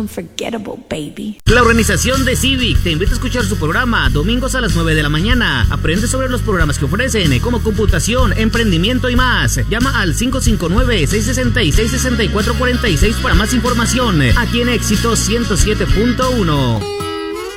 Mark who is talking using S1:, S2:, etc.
S1: unforgettable, baby.
S2: La organización de Civic te invita a escuchar su programa domingos a las 9 de la mañana. Aprende sobre los programas que ofrecen, como computación, emprendimiento y más. Llama al 559-666-6446 para más información. Aquí en Éxito 107.1.